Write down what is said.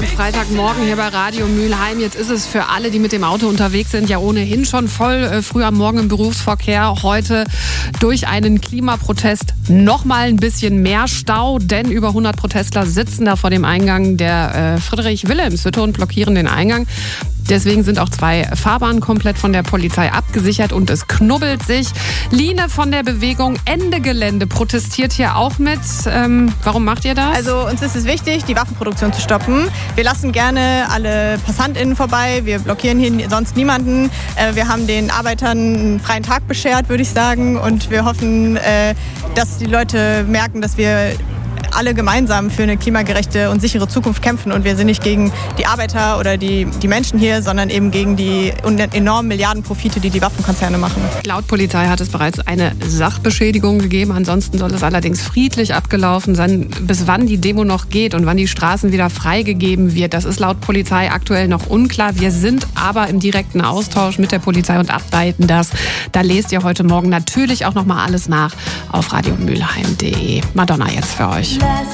am Freitagmorgen hier bei Radio Mülheim. Jetzt ist es für alle, die mit dem Auto unterwegs sind, ja ohnehin schon voll früh am Morgen im Berufsverkehr. Heute durch einen Klimaprotest noch mal ein bisschen mehr Stau, denn über 100 Protestler sitzen da vor dem Eingang der Friedrich-Wilhelms-Hütte und blockieren den Eingang. Deswegen sind auch 2 Fahrbahnen komplett von der Polizei abgesichert und es knubbelt sich. Line von der Bewegung Ende Gelände protestiert hier auch mit. Warum macht ihr das? Also uns ist es wichtig, die Waffenproduktion zu stoppen. Wir lassen gerne alle PassantInnen vorbei. Wir blockieren hier sonst niemanden. Wir haben den Arbeitern einen freien Tag beschert, würde ich sagen. Und wir hoffen, dass die Leute merken, dass wir alle gemeinsam für eine klimagerechte und sichere Zukunft kämpfen. Und wir sind nicht gegen die Arbeiter oder die Menschen hier, sondern eben gegen die enormen Milliardenprofite, die Waffenkonzerne machen. Laut Polizei hat es bereits eine Sachbeschädigung gegeben. Ansonsten soll es allerdings friedlich abgelaufen sein. Bis wann die Demo noch geht und wann die Straßen wieder freigegeben wird, das ist laut Polizei aktuell noch unklar. Wir sind aber im direkten Austausch mit der Polizei und updaten das. Da lest ihr heute Morgen natürlich auch noch mal alles nach auf radiomülheim.de. Madonna jetzt für euch.